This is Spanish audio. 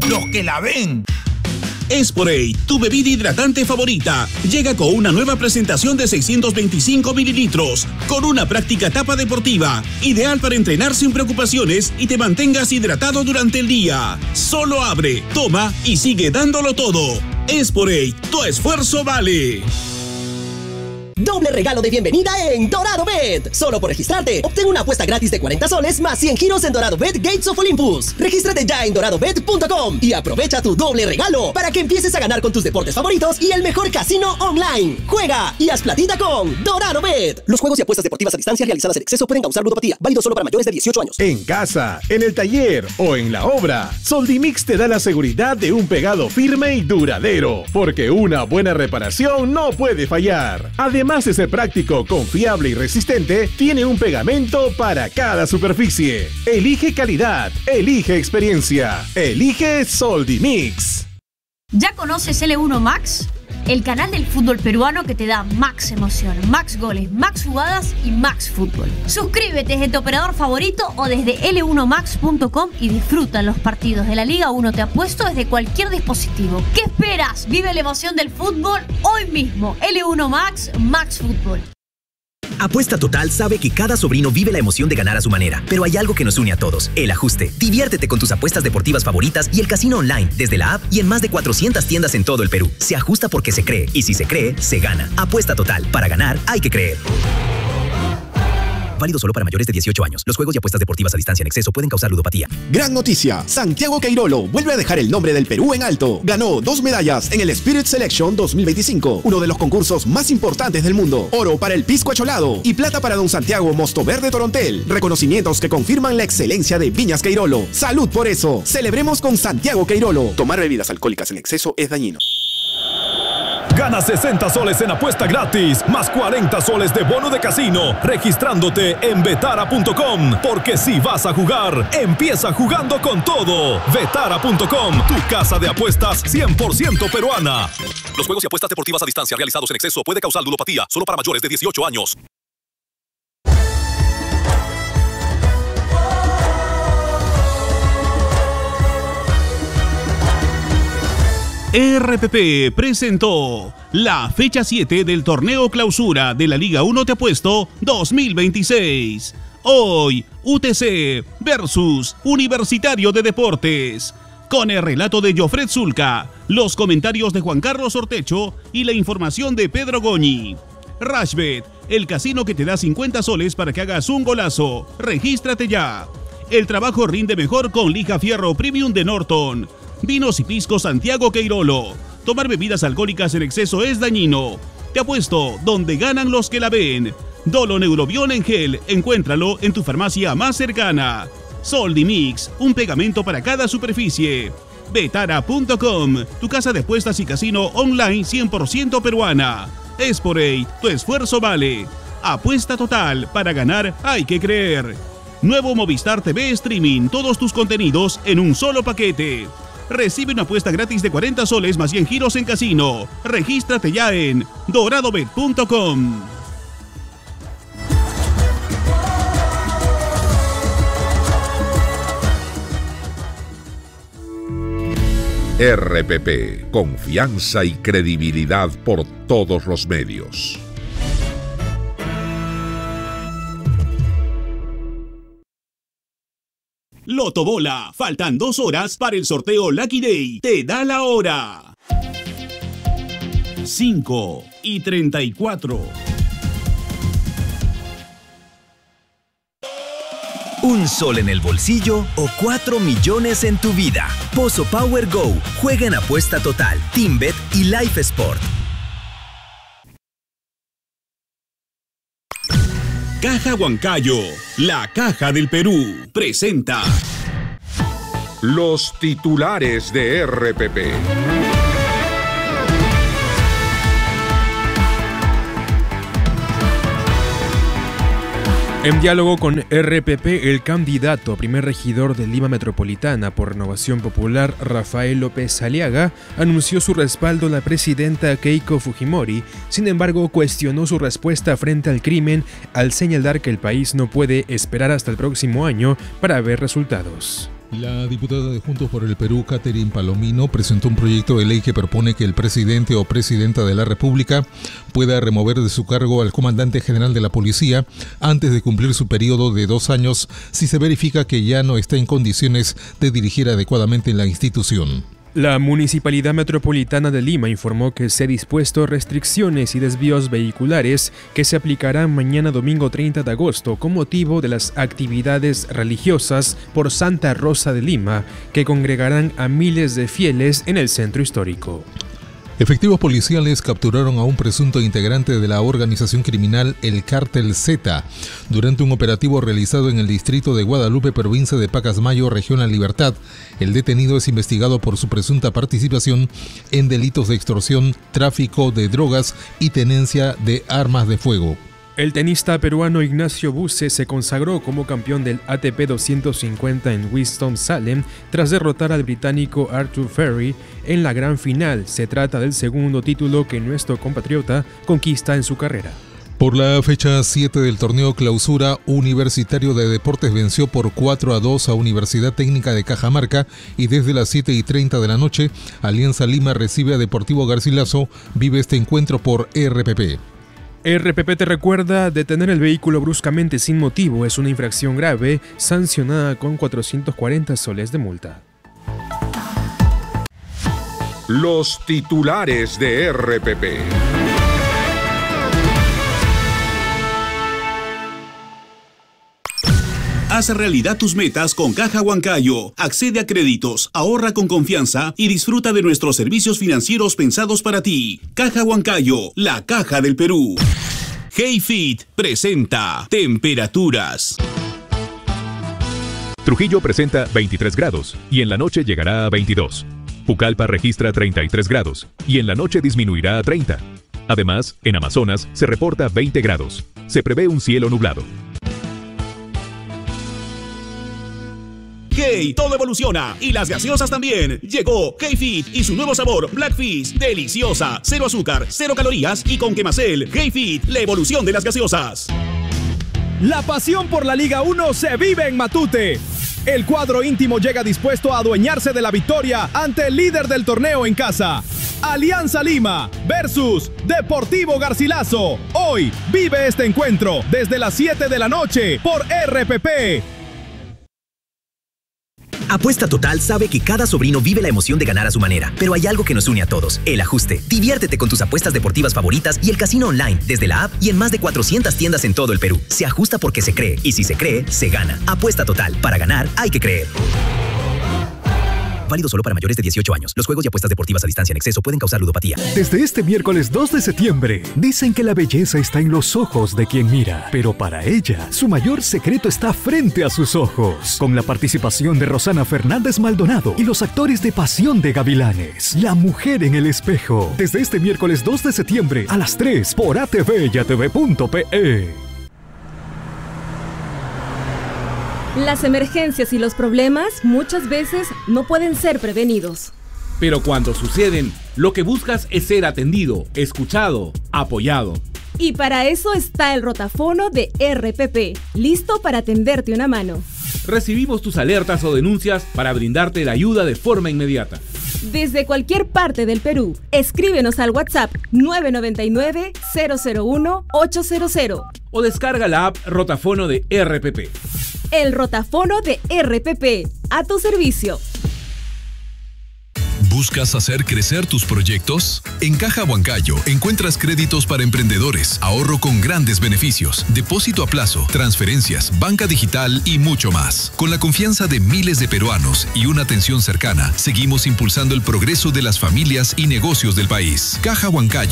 los que la ven. Esporade, tu bebida hidratante favorita, llega con una nueva presentación de 625 mililitros, con una práctica tapa deportiva, ideal para entrenar sin preocupaciones y te mantengas hidratado durante el día. Solo abre, toma y sigue dándolo todo. Esporade, tu esfuerzo vale. Doble regalo de bienvenida en Dorado Bet. Solo por registrarte, obtén una apuesta gratis de 40 soles más 100 giros en Dorado Bet Gates of Olympus. Regístrate ya en doradobet.com y aprovecha tu doble regalo para que empieces a ganar con tus deportes favoritos y el mejor casino online. Juega y haz platita con Dorado Bet. Los juegos y apuestas deportivas a distancia realizadas en exceso pueden causar ludopatía. Válido solo para mayores de 18 años. En casa, en el taller o en la obra, Soldimix te da la seguridad de un pegado firme y duradero, porque una buena reparación no puede fallar. Además de ser práctico, confiable y resistente, tiene un pegamento para cada superficie. Elige calidad, elige experiencia, elige Soldimix. ¿Ya conoces L1 Max? El canal del fútbol peruano que te da max emoción, max goles, max jugadas y max fútbol. Suscríbete desde tu operador favorito o desde l1max.com y disfruta los partidos de la Liga 1 Te Apuesto desde cualquier dispositivo. ¿Qué esperas? Vive la emoción del fútbol hoy mismo. L1 Max, Max Fútbol. Apuesta Total sabe que cada sobrino vive la emoción de ganar a su manera, pero hay algo que nos une a todos: el ajuste. Diviértete con tus apuestas deportivas favoritas y el casino online desde la app y en más de 400 tiendas en todo el Perú. Se ajusta porque se cree, y si se cree, se gana. Apuesta Total. Para ganar, hay que creer. Válido solo para mayores de 18 años. Los juegos y apuestas deportivas a distancia en exceso pueden causar ludopatía. Gran noticia: Santiago Queirolo vuelve a dejar el nombre del Perú en alto. Ganó 2 medallas en el Spirit Selection 2025, uno de los concursos más importantes del mundo. Oro para el Pisco Acholado y plata para Don Santiago Mosto Verde Torontel. Reconocimientos que confirman la excelencia de Viñas Queirolo. ¡Salud por eso! Celebremos con Santiago Queirolo. Tomar bebidas alcohólicas en exceso es dañino. Gana 60 soles en apuesta gratis, más 40 soles de bono de casino, registrándote en Betara.com. Porque si vas a jugar, empieza jugando con todo. Betara.com, tu casa de apuestas 100% peruana. Los juegos y apuestas deportivas a distancia realizados en exceso puede causar ludopatía, solo para mayores de 18 años. RPP presentó la fecha 7 del torneo clausura de la Liga 1 Te Apuesto 2026. Hoy, UTC versus Universitario de Deportes. Con el relato de Jofred Zulca, los comentarios de Juan Carlos Ortecho y la información de Pedro Goñi. Rashbet, el casino que te da 50 soles para que hagas un golazo. Regístrate ya. El trabajo rinde mejor con lija fierro premium de Norton. Vinos y pisco Santiago Queirolo. Tomar bebidas alcohólicas en exceso es dañino. Te apuesto donde ganan los que la ven. Dolo Neurobión en gel. Encuéntralo en tu farmacia más cercana. Soldimix, un pegamento para cada superficie. Betara.com, tu casa de apuestas y casino online 100% peruana. Esporade, tu esfuerzo vale. Apuesta Total, para ganar hay que creer. Nuevo Movistar TV Streaming, todos tus contenidos en un solo paquete. Recibe una apuesta gratis de 40 soles más 100 giros en casino. Regístrate ya en doradobet.com. RPP, confianza y credibilidad por todos los medios. Lotobola, faltan 2 horas para el sorteo Lucky Day. Te da la hora. 5:34. ¿Un sol en el bolsillo o 4 millones en tu vida? Pozo Power Go. Juega en Apuesta Total, TeamBet y Life Sport. Caja Huancayo, la caja del Perú, presenta los titulares de RPP. En diálogo con RPP, el candidato a primer regidor de Lima Metropolitana por Renovación Popular, Rafael López Aliaga, anunció su respaldo a la presidenta Keiko Fujimori. Sin embargo, cuestionó su respuesta frente al crimen al señalar que el país no puede esperar hasta el próximo año para ver resultados. La diputada de Juntos por el Perú, Catherine Palomino, presentó un proyecto de ley que propone que el presidente o presidenta de la República pueda remover de su cargo al comandante general de la policía antes de cumplir su periodo de 2 años si se verifica que ya no está en condiciones de dirigir adecuadamente la institución. La Municipalidad Metropolitana de Lima informó que se ha dispuesto restricciones y desvíos vehiculares que se aplicarán mañana domingo 30 de agosto con motivo de las actividades religiosas por Santa Rosa de Lima, que congregarán a miles de fieles en el centro histórico. Efectivos policiales capturaron a un presunto integrante de la organización criminal El Cártel Z durante un operativo realizado en el distrito de Guadalupe, provincia de Pacasmayo, región La Libertad. El detenido es investigado por su presunta participación en delitos de extorsión, tráfico de drogas y tenencia de armas de fuego. El tenista peruano Ignacio Busse se consagró como campeón del ATP 250 en Winston-Salem tras derrotar al británico Arthur Ferry en la gran final. Se trata del segundo título que nuestro compatriota conquista en su carrera. Por la fecha 7 del torneo clausura, Universitario de Deportes venció por 4-2 a Universidad Técnica de Cajamarca y desde las 7:30 de la noche, Alianza Lima recibe a Deportivo Garcilaso. Vive este encuentro por RPP. RPP te recuerda: detener el vehículo bruscamente sin motivo es una infracción grave, sancionada con 440 soles de multa. Los titulares de RPP. Haz realidad tus metas con Caja Huancayo. Accede a créditos, ahorra con confianza y disfruta de nuestros servicios financieros pensados para ti. Caja Huancayo, la caja del Perú. HeyFit presenta temperaturas. Trujillo presenta 23 grados y en la noche llegará a 22. Pucallpa registra 33 grados y en la noche disminuirá a 30. Además, en Amazonas se reporta 20 grados. Se prevé un cielo nublado. Hey, todo evoluciona y las gaseosas también. Llegó HeyFit y su nuevo sabor Black Fizz, deliciosa, 0 azúcar, 0 calorías y con Quemacel. HeyFit, la evolución de las gaseosas. La pasión por la Liga 1 se vive en Matute. El cuadro íntimo llega dispuesto a adueñarse de la victoria ante el líder del torneo en casa. Alianza Lima versus Deportivo Garcilaso. Hoy vive este encuentro desde las 7 de la noche por RPP. Apuesta Total sabe que cada sobrino vive la emoción de ganar a su manera, pero hay algo que nos une a todos: el ajuste. Diviértete con tus apuestas deportivas favoritas y el casino online desde la app y en más de 400 tiendas en todo el Perú. Se ajusta porque se cree, y si se cree, se gana. Apuesta Total. Para ganar, hay que creer. Válido solo para mayores de 18 años. Los juegos y apuestas deportivas a distancia en exceso pueden causar ludopatía. Desde este miércoles 2 de septiembre, dicen que la belleza está en los ojos de quien mira, pero para ella, su mayor secreto está frente a sus ojos. Con la participación de Rosana Fernández Maldonado y los actores de Pasión de Gavilanes, La mujer en el espejo. Desde este miércoles 2 de septiembre a las 3 por ATV y ATV.pe. Las emergencias y los problemas muchas veces no pueden ser prevenidos. Pero cuando suceden, lo que buscas es ser atendido, escuchado, apoyado. Y para eso está el rotafono de RPP, listo para tenderte una mano. Recibimos tus alertas o denuncias para brindarte la ayuda de forma inmediata. Desde cualquier parte del Perú, escríbenos al WhatsApp 999-001-800 o descarga la app Rotafono de RPP. El rotafono de RPP, a tu servicio. ¿Buscas hacer crecer tus proyectos? En Caja Huancayo encuentras créditos para emprendedores, ahorro con grandes beneficios, depósito a plazo, transferencias, banca digital y mucho más. Con la confianza de miles de peruanos y una atención cercana, seguimos impulsando el progreso de las familias y negocios del país. Caja Huancayo.